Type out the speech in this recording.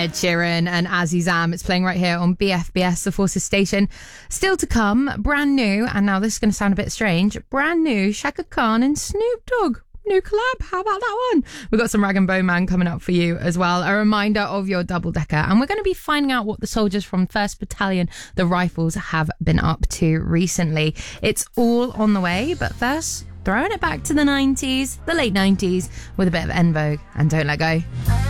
Ed Sheeran and Azizam. It's playing right here on BFBS, the Forces station. Still to come, brand new, and now this is going to sound a bit strange, brand new Shaka Khan and Snoop Dogg. New collab. How about that one? We've got some Rag and Bone Man coming up for you as well. A reminder of your double decker. And we're going to be finding out what the soldiers from 1st Battalion, the Rifles, have been up to recently. It's all on the way. But first, throwing it back to the 90s, the late 90s, with a bit of En Vogue and Don't Let Go.